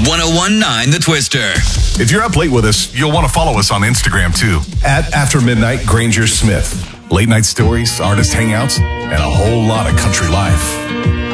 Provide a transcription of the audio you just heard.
1019 The Twister. If you're up late with us, you'll want to follow us on Instagram too. At After Midnight Granger Smith. Late night stories, artist hangouts, and a whole lot of country life.